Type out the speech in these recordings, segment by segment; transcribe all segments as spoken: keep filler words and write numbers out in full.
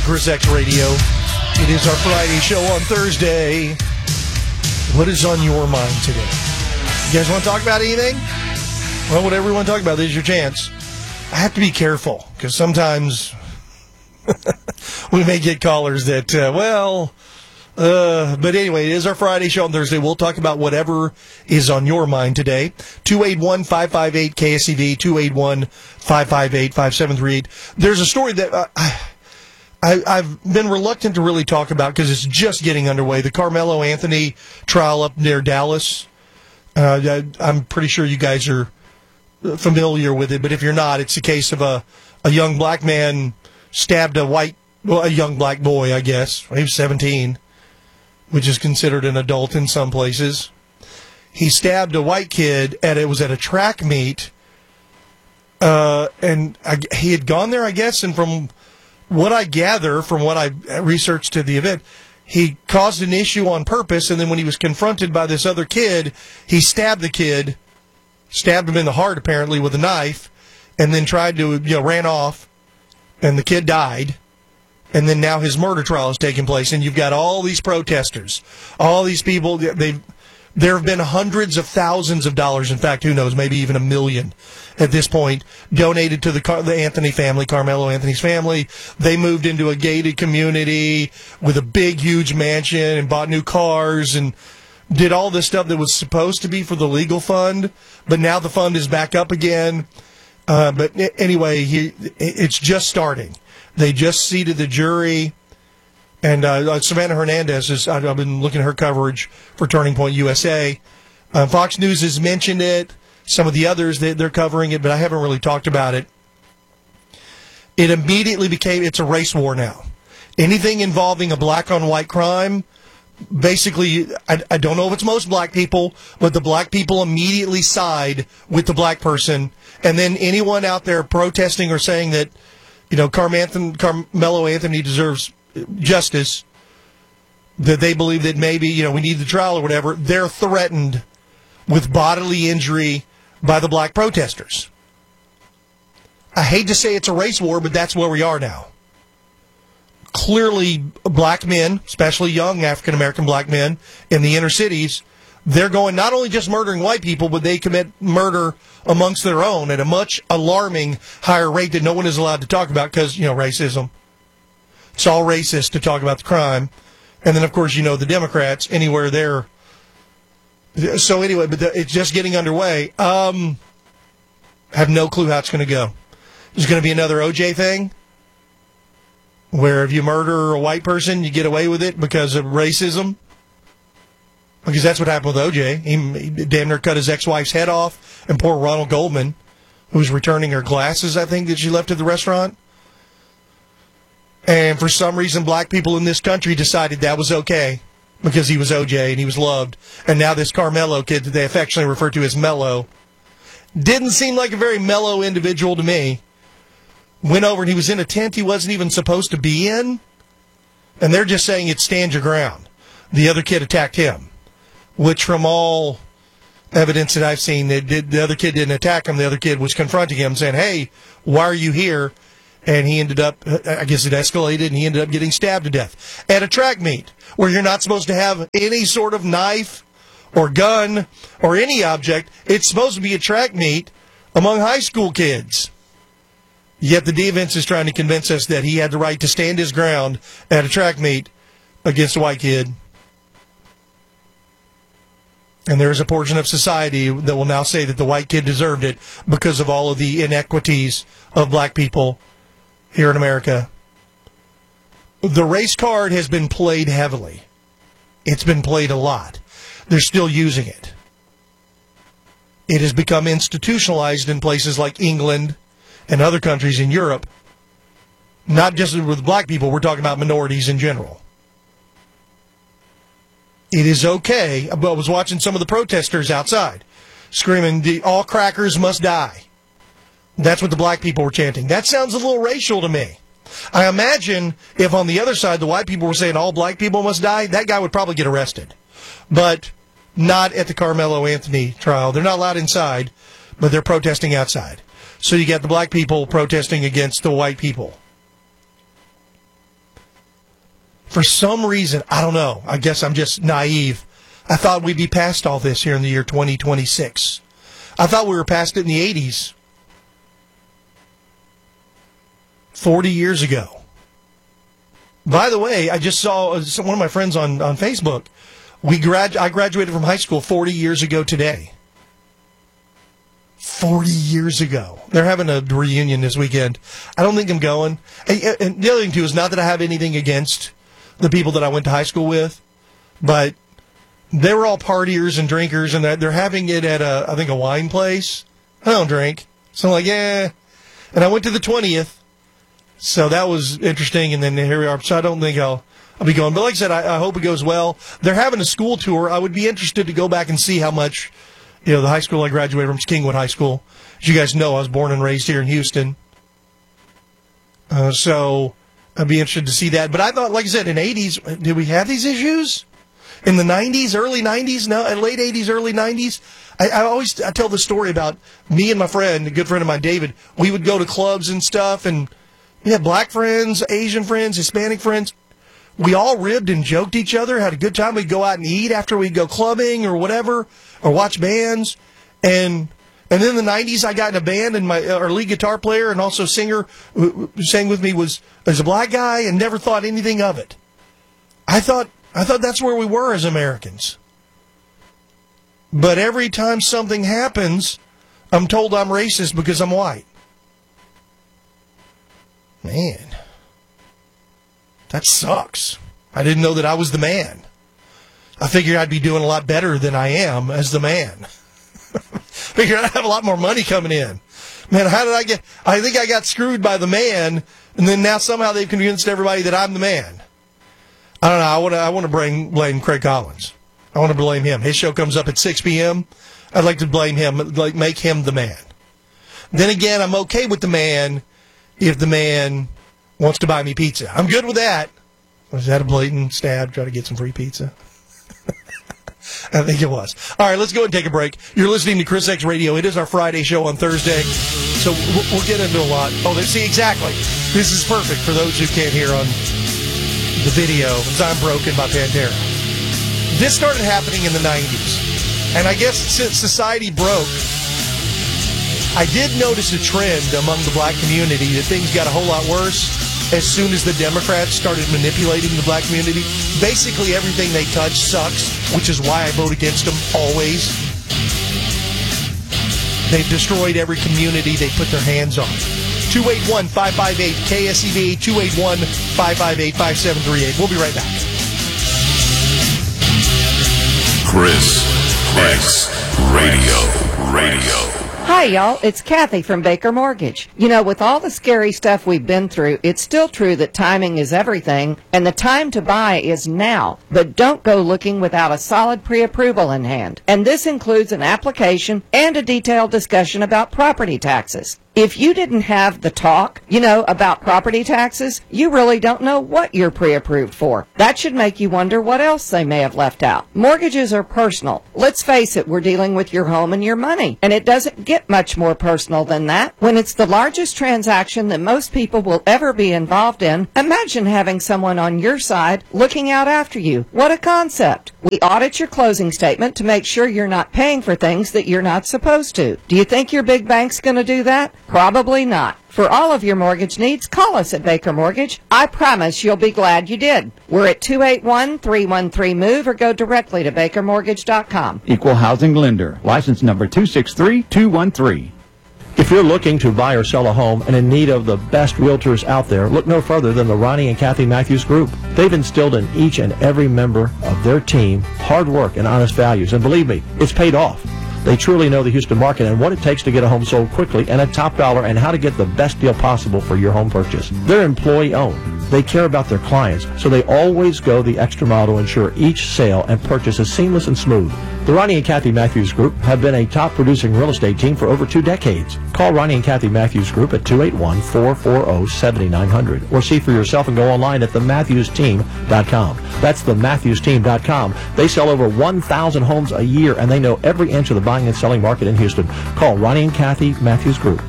Chris X Radio. It is our Friday show on Thursday. What is on your mind today? You guys want to talk about anything? Well, whatever you want to talk about, this is your chance. I have to be careful, because sometimes we may get callers that, uh, well... Uh, but anyway, it is our Friday show on Thursday. We'll talk about whatever is on your mind today. two eight one, five five eight, K S E V, two eight one, five five eight, five seven three eight. There's a story that uh, I, I've been reluctant to really talk about because it's just getting underway. The Carmelo Anthony trial up near Dallas. Uh, I, I'm pretty sure you guys are familiar with it, but if you're not, it's a case of a, a young black man stabbed a white, well, a young black boy, I guess. He was seventeen. Which is considered an adult in some places. He stabbed a white kid, and it was at a track meet, uh, and I, he had gone there, I guess, and from what I gather, from what I researched to the event, he caused an issue on purpose, and then when he was confronted by this other kid, he stabbed the kid, stabbed him in the heart, apparently, with a knife, and then tried to, you know, ran off, and the kid died. And then now his murder trial is taking place, and you've got all these protesters, all these people. They've, there have been hundreds of thousands of dollars, in fact, who knows, maybe even a million at this point, donated to the, Car- the Anthony family, Carmelo Anthony's family. They moved into a gated community with a big, huge mansion and bought new cars and did all this stuff that was supposed to be for the legal fund, but now the fund is back up again. Uh, but anyway, he, it's just starting. They just seated the jury, and uh, Savannah Hernandez, is, I've been looking at her coverage for Turning Point U S A. Uh, Fox News has mentioned it. Some of the others, they, they're covering it, but I haven't really talked about it. It immediately became, it's a race war now. Anything involving a black-on-white crime, basically, I, I don't know if it's most black people, but the black people immediately side with the black person, and then anyone out there protesting or saying that, you know, Carm Anthony, Carmelo Anthony deserves justice, that they believe that maybe, you know, we need the trial or whatever, they're threatened with bodily injury by the black protesters. I hate to say it's a race war, but that's where we are now. Clearly, black men, especially young African-American black men in the inner cities, they're going not only just murdering white people, but they commit murder amongst their own at a much alarming higher rate that no one is allowed to talk about because, you know, racism. It's all racist to talk about the crime. And then, of course, you know, the Democrats, anywhere they're... So anyway, but the, it's just getting underway. Um, I have no clue how it's going to go. There's going to be another O J thing where if you murder a white person, you get away with it because of racism. Because that's what happened with O J. He, he damn near cut his ex-wife's head off, and poor Ronald Goldman, who was returning her glasses, I think, that she left at the restaurant. And for some reason, black people in this country decided that was okay because he was O J and he was loved. And now this Carmelo kid that they affectionately refer to as Mello didn't seem like a very mellow individual to me. Went over and he was in a tent he wasn't even supposed to be in. And they're just saying it's stand your ground. The other kid attacked him. Which, from all evidence that I've seen, that did, the other kid didn't attack him. The other kid was confronting him, saying, hey, why are you here? And he ended up, I guess it escalated, and he ended up getting stabbed to death. At a track meet, where you're not supposed to have any sort of knife or gun or any object. It's supposed to be a track meet among high school kids. Yet the defense is trying to convince us that he had the right to stand his ground at a track meet against a white kid. And there is a portion of society that will now say that the white kid deserved it because of all of the inequities of black people here in America. The race card has been played heavily. It's been played a lot. They're still using it. It has become institutionalized in places like England and other countries in Europe. Not just with black people, we're talking about minorities in general. It is okay. I was watching some of the protesters outside screaming, the all crackers must die. That's what the black people were chanting. That sounds a little racial to me. I imagine if on the other side the white people were saying all black people must die, that guy would probably get arrested. But not at the Carmelo Anthony trial. They're not allowed inside, but they're protesting outside. So you got the black people protesting against the white people. for some reason, I don't know, I guess I'm just naive, I thought we'd be past all this here in the year twenty twenty-six. I thought we were past it in the eighties. forty years ago. By the way, I just saw one of my friends on, on Facebook. We grad, I graduated from high school forty years ago today. forty years ago. They're having a reunion this weekend. I don't think I'm going. And, and the other thing, too, is not that I have anything against the people that I went to high school with, but they were all partiers and drinkers, and they're having it at, a, I think, a wine place. I don't drink. So I'm like, yeah. And I went to the twentieth. So that was interesting, and then here we are. So I don't think I'll, I'll be going. But like I said, I, I hope it goes well. They're having a school tour. I would be interested to go back and see how much, you know, the high school I graduated from is Kingwood High School. As you guys know, I was born and raised here in Houston. Uh, so I'd be interested to see that. But I thought, like I said, in the eighties, did we have these issues? In the nineties, early nineties, no, late eighties, early nineties? I, I always I tell the story about me and my friend, a good friend of mine, David. We would go to clubs and stuff, and we had black friends, Asian friends, Hispanic friends. We all ribbed and joked each other, had a good time. We'd go out and eat after we'd go clubbing or whatever, or watch bands. And and then in the nineties, I got in a band, and my our lead guitar player and also singer who sang with me was, was a black guy, and never thought anything of it. I thought I thought that's where we were as Americans. But every time something happens, I'm told I'm racist because I'm white. Man, that sucks. I didn't know that I was the man. I figured I'd be doing a lot better than I am as the man. Figured I'd have a lot more money coming in. Man, how did I get... I think I got screwed by the man, and then now somehow they've convinced everybody that I'm the man. I don't know. I want to I want to blame, blame Craig Collins. I want to blame him. His show comes up at six p.m. I'd like to blame him, like make him the man. Then again, I'm okay with the man if the man wants to buy me pizza. I'm good with that. Was that a blatant stab, try to get some free pizza? I think it was. All right, let's go ahead and take a break. You're listening to Chris X Radio. It is our Friday show on Thursday, so we'll get into a lot. Oh, see, exactly. This is perfect for those who can't hear on the video. It's I'm Broken by Pantera. This started happening in the nineties, and I guess since society broke, I did notice a trend among the black community that things got a whole lot worse as soon as the Democrats started manipulating the black community. Basically, everything they touch sucks, which is why I vote against them always. They've destroyed every community they put their hands on. two eight one, five five eight, K S E V, two eight one, five five eight, five seven three eight. We'll be right back. Chris X Radio. Radio. Hi, y'all. It's Kathy from Baker Mortgage. You know, with all the scary stuff we've been through, it's still true that timing is everything, and the time to buy is now. But don't go looking without a solid pre-approval in hand. And this includes an application and a detailed discussion about property taxes. If you didn't have the talk, you know, about property taxes, you really don't know what you're pre-approved for. That should make you wonder what else they may have left out. Mortgages are personal. Let's face it, we're dealing with your home and your money, and it doesn't get much more personal than that. When it's the largest transaction that most people will ever be involved in, imagine having someone on your side looking out after you. What a concept. We audit your closing statement to make sure you're not paying for things that you're not supposed to. Do you think your big bank's going to do that? Probably not. For all of your mortgage needs, call us at Baker Mortgage. I promise you'll be glad you did. We're at two eight one, three one three, MOVE or go directly to baker mortgage dot com. Equal Housing Lender. License number two six three two one three. If you're looking to buy or sell a home and in need of the best realtors out there, look no further than the Ronnie and Kathy Matthews Group. They've instilled in each and every member of their team hard work and honest values, and believe me, it's paid off. They truly know the Houston market and what it takes to get a home sold quickly and at top dollar, and how to get the best deal possible for your home purchase. They're employee-owned. They care about their clients, so they always go the extra mile to ensure each sale and purchase is seamless and smooth. The Ronnie and Kathy Matthews Group have been a top-producing real estate team for over two decades. Call Ronnie and Kathy Matthews Group at two eight one, four four zero, seven nine zero zero or see for yourself and go online at the matthews team dot com. That's the matthews team dot com. They sell over one thousand homes a year, and they know every inch of the buying and selling market in Houston. Call Ronnie and Kathy Matthews Group.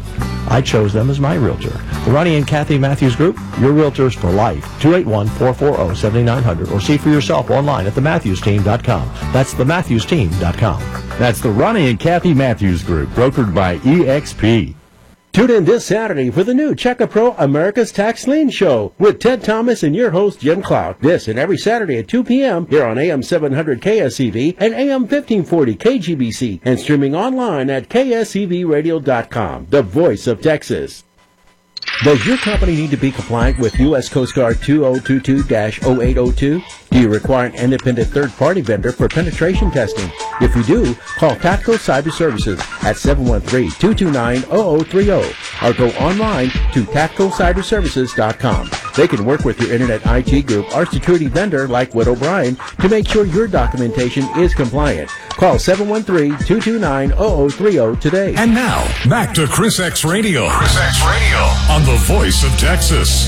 I chose them as my realtor. The Ronnie and Kathy Matthews Group, your realtors for life. two eight one, four four zero, seven nine zero zero or see for yourself online at the matthews team dot com. That's the matthews team dot com. That's the Ronnie and Kathy Matthews Group, brokered by E X P. Tune in this Saturday for the new Checka Pro America's Tax Lien Show with Ted Thomas and your host, Jim Cloud. This and every Saturday at two p.m. here on A M seven hundred K S E V and A M fifteen forty K G B C and streaming online at K S E V radio dot com, the voice of Texas. Does your company need to be compliant with U S Coast Guard two thousand twenty-two dash oh eight oh two? Do you require an independent third-party vendor for penetration testing? If you do, call Tactical Cyber Services at seven one three, two two nine, zero zero three zero or go online to tactical cyber services dot com. They can work with your Internet I T group or security vendor like Witt O'Brien to make sure your documentation is compliant. Call seven one three, two two nine, zero zero three zero today. And now, back to Chris X Radio. Chris X Radio on the voice of Texas.